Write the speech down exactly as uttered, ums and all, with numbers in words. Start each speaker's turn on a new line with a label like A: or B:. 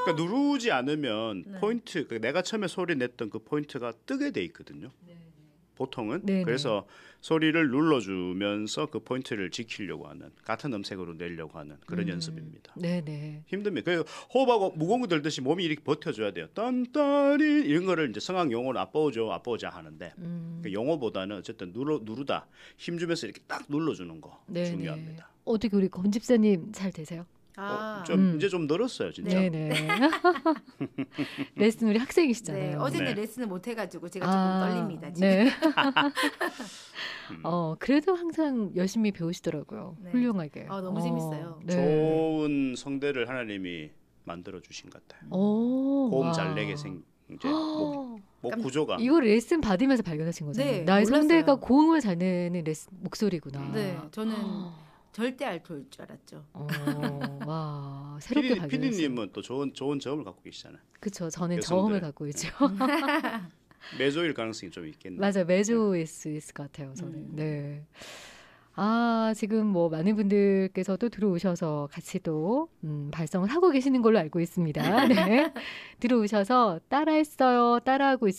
A: 그러니까 누르지 않으면
B: 네.
A: 포인트, 그러니까 내가 처음에 소리 냈던 그 포인트가 뜨게 돼 있거든요.
B: 네.
A: 보통은.
C: 네네.
A: 그래서 소리를 눌러주면서 그 포인트를 지키려고 하는, 같은 음색으로 내려고 하는 그런
C: 음.
A: 연습입니다.
C: 네네.
A: 힘듭니다. 그 호흡하고 무거운 거 들듯이 몸이 이렇게 버텨줘야 돼요. 딴따리 이런 거를 이제 성악 용어로 아빠오죠, 아빠오자 하는데
C: 음.
A: 그 용어보다는 어쨌든 누르, 누르다 힘주면서 이렇게 딱 눌러주는 거
C: 네네.
A: 중요합니다.
C: 어떻게 우리 권 집사님 잘 되세요?
B: 아,
A: 어, 좀
C: 음.
A: 이제 좀 늘었어요, 진짜.
C: 네네. 레슨 우리 학생이시잖아요.
B: 네, 어제는
A: 네.
B: 레슨을 못 해가지고 제가
C: 아,
B: 조금 떨립니다. 지금.
C: 네.
A: 음.
C: 어, 그래도 항상 열심히 배우시더라고요.
B: 네.
C: 훌륭하게.
B: 아, 너무 재밌어요.
C: 네.
A: 좋은 성대를 하나님이 만들어 주신 것 같아요.
C: 오,
A: 고음
C: 와.
A: 잘 내게 생 이제 목, 목
B: 깜-
A: 구조가
C: 이거 레슨 받으면서 발견하신 거잖아요.
B: 네,
C: 나의
B: 몰랐어요.
C: 성대가 고음을 잘 내는 레슨, 목소리구나.
B: 네, 저는 절대 알토일 줄 알았죠.
C: 어, 와, 새롭게
A: 피디,
C: 발견했어요.
A: 피디님은 또 좋은 좋은 점을 갖고 계시잖아요.
C: 그렇죠. 저는
A: 여성들.
C: 저음을 갖고 있죠.
A: 매조일 가능성이 좀 있겠네요.
C: 맞아, 매조일 수 있을 것 같아요. 저는.
B: 음.
C: 네. 아, 지금 뭐 많은 분들께서도 들어오셔서 같이 또 음, 발성을 하고 계시는 걸로 알고 있습니다. 네. 들어오셔서 따라했어요, 따라하고 있,